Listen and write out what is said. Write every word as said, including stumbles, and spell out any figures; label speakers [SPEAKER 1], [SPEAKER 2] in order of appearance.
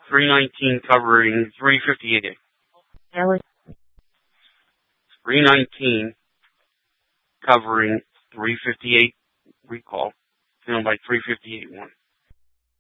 [SPEAKER 1] three nineteen covering three fifty-eight.
[SPEAKER 2] Alex.
[SPEAKER 1] three nineteen covering three fifty-eight recall. You know, by three fifty-eight one.